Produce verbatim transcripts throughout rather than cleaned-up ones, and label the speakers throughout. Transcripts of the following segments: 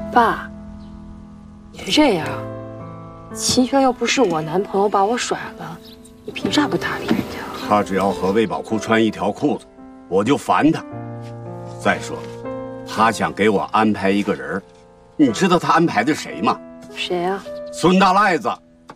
Speaker 1: 爸，别这样，秦轩又不是我男朋友，把我甩了，你凭啥不搭理人家？
Speaker 2: 他只要和魏宝库穿一条裤子，我就烦他。再说了，他想给我安排一个人，你知道他安排的谁吗？
Speaker 1: 谁呀？
Speaker 2: 孙大赖子。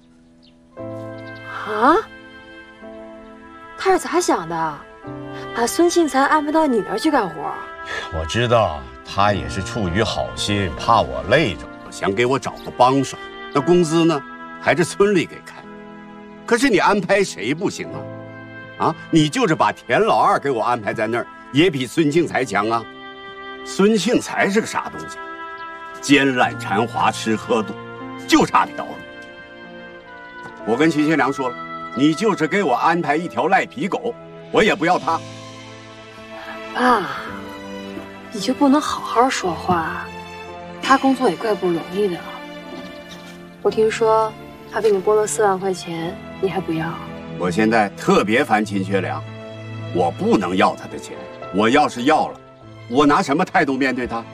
Speaker 1: 啊？他是咋想的？把孙庆才安排到你那儿去干活？
Speaker 2: 我知道他也是出于好心，怕我累着，想给我找个帮手。那工资呢，还是村里给开。可是你安排谁不行啊？啊，你就是把田老二给我安排在那儿，也比孙庆才强啊。孙庆才是个啥东西？奸懒馋滑，吃喝赌，就差嫖了。我跟秦学良说了，你就是给我安排一条赖皮狗，我也不要他。
Speaker 1: 爸，你就不能好好说话？他工作也怪不容易的。我听说他给你拨了四万块钱，你还不要？
Speaker 2: 我现在特别烦秦学良，我不能要他的钱。我要是要了，我拿什么态度面对他？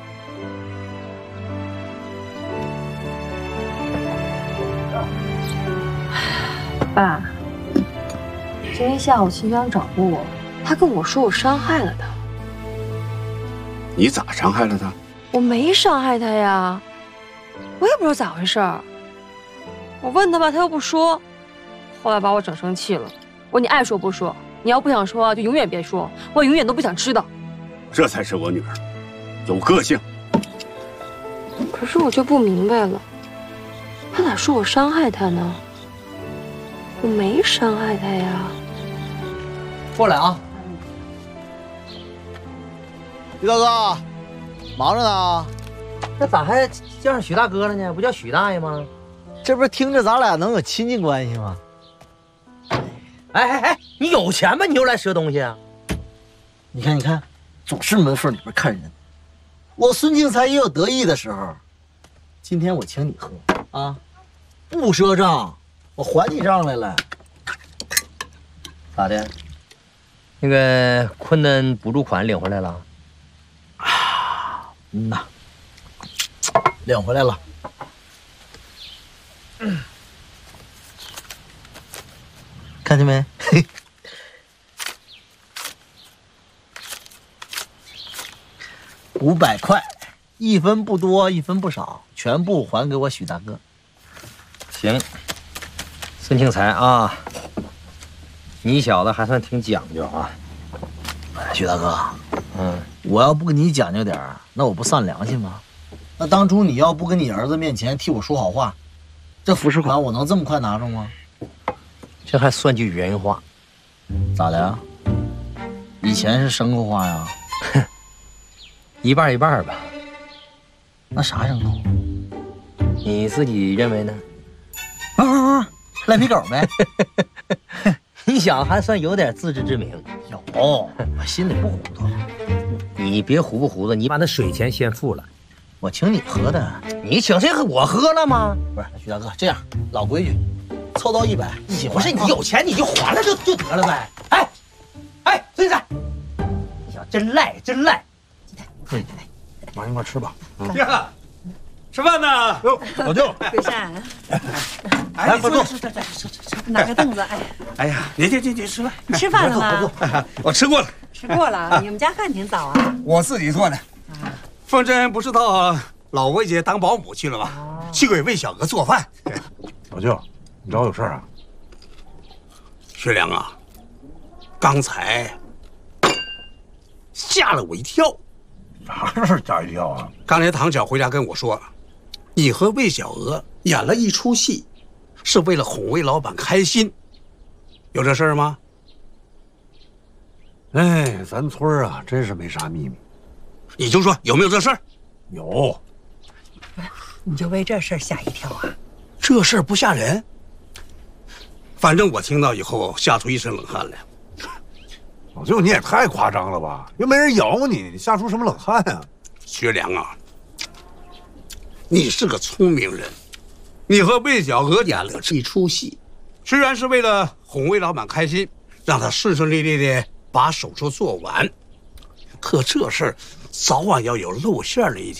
Speaker 1: 爸，今天下午秦学良找过我，他跟我说我伤害了他。
Speaker 2: 你咋伤害了他？
Speaker 1: 我没伤害他呀，我也不知道咋回事儿。我问他吧，他又不说，后来把我整生气了。我说你爱说不说，你要不想说就永远别说，我永远都不想知道。
Speaker 2: 这才是我女儿，有个性。
Speaker 1: 可是我就不明白了，他咋说我伤害他呢？我没伤害他呀。
Speaker 3: 过来啊，于大哥，忙着呢。
Speaker 4: 这咋还叫上许大哥了呢？不叫许大爷吗？
Speaker 3: 这不是听着咱俩能有亲近关系吗？
Speaker 4: 哎哎哎，你有钱吗？你又来赊东西啊？
Speaker 3: 你看，你看，总是门缝里边看人。我孙庆才也有得意的时候。今天我请你喝啊，不赊账，我还你账来了。咋的？
Speaker 4: 那个困难补助款领回来了？
Speaker 3: 啊，嗯呐，领回来了。嗯，看见没？嘿，五百块，一分不多，一分不少，全部还给我许大哥。
Speaker 4: 行，孙庆才啊，你小子还算挺讲究啊。
Speaker 3: 哎，许大哥，
Speaker 4: 嗯，
Speaker 3: 我要不跟你讲究点儿，那我不丧良心吗？那当初你要不跟你儿子面前替我说好话，这扶持款我能这么快拿着吗？
Speaker 4: 这还算句人话。
Speaker 3: 咋的呀？以前是牲口话呀？
Speaker 4: 哼，一半一半吧。
Speaker 3: 那啥牲口？
Speaker 4: 你自己认为呢？
Speaker 3: 啊啊啊！赖皮狗呗。
Speaker 4: 你想还算有点自知之明。
Speaker 3: 有，我心里不糊涂。
Speaker 4: 你别糊不糊涂，你把那水钱先付了。
Speaker 3: 我请你喝的。
Speaker 4: 你请谁喝？我喝了吗？
Speaker 3: 不是，许大哥，这样老规矩，凑到一百一起还。
Speaker 4: 不是你有钱你就还了就就得了呗。哎，哎，孙子，你想真赖真赖。
Speaker 3: 对，忙一块吃吧。
Speaker 5: 呀，吃饭呢？
Speaker 3: 哟，老舅，
Speaker 6: 桂善，
Speaker 5: 来，快坐。
Speaker 6: 拿个凳子。哎，
Speaker 5: 哎呀，你你你你吃饭。
Speaker 6: 你吃饭了吗？
Speaker 5: 我吃过了。
Speaker 6: 吃过了。你们家饭挺早啊。
Speaker 5: 我自己做的。凤珍不是到老魏家当保姆去了吗？去给魏小娥做饭。
Speaker 7: 老舅，你找我有事啊？
Speaker 5: 学良啊，刚才吓了我一跳。
Speaker 7: 啥事吓一跳啊？
Speaker 5: 刚才唐巧回家跟我说，你和魏小娥演了一出戏，是为了哄魏老板开心，有这事儿吗？
Speaker 7: 哎，咱村啊，真是没啥秘密。
Speaker 5: 你就说有没有这事儿？
Speaker 7: 有。
Speaker 6: 你就为这事儿吓一跳啊？
Speaker 5: 这事儿不吓人。反正我听到以后吓出一身冷汗来。
Speaker 7: 老舅，你也太夸张了吧？又没人咬你，你吓出什么冷汗啊？
Speaker 5: 学良啊，你是个聪明人，你和魏小娥演了这一出戏，虽然是为了哄魏老板开心，让他顺顺利利的把手术做完，可这事儿早晚要有露馅的一天。